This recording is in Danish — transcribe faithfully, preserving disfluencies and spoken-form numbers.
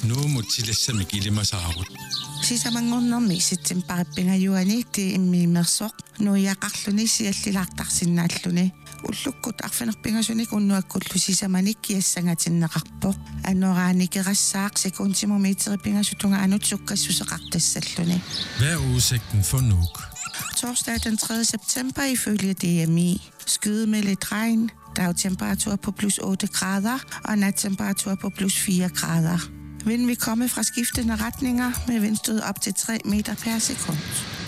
Nu mutilassa kilimasaarut. Sisamanngornermisit paripingajuani ti immiimmersoq nuiaqarluni siallilaartarsinnaalluni уллуккут арфинерпингасуник уннуаккуллу сисаманик киассангаатиннеқарпоқ аннорааникерассаақ секундтимометерипингасутунга анут суккассусеқартассаллуни. Hvad er udsigten for Nuuk? Torsdag den tredje september ifølge D M I. Skyde med lidt regn, dagtemperatur på plus otte grader og nattemperatur på plus fire grader. Vinden vil komme fra skiftende retninger med vindstød op til tre meter per sekund.